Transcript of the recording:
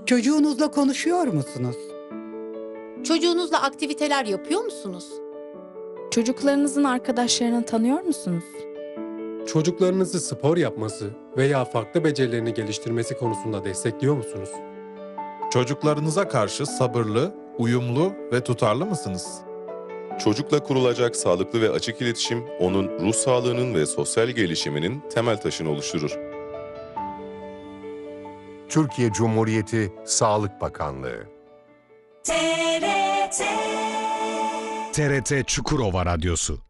Çocuğunuzla konuşuyor musunuz? Çocuğunuzla aktiviteler yapıyor musunuz? Çocuklarınızın arkadaşlarını tanıyor musunuz? Çocuklarınızı spor yapması veya farklı becerilerini geliştirmesi konusunda destekliyor musunuz? Çocuklarınıza karşı sabırlı, uyumlu ve tutarlı mısınız? Çocukla kurulacak sağlıklı ve açık iletişim, onun ruh sağlığının ve sosyal gelişiminin temel taşını oluşturur. Türkiye Cumhuriyeti Sağlık Bakanlığı. TRT Çukurova Radyosu